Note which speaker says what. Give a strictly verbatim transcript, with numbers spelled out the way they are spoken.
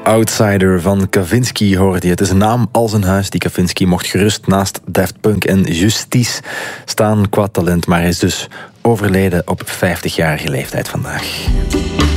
Speaker 1: Outsider van Kavinsky hoorde je. Het is een naam als een huis. Die Kavinsky mocht gerust naast Daft Punk en Justice staan qua talent. Maar hij is dus overleden op vijftigjarige leeftijd vandaag.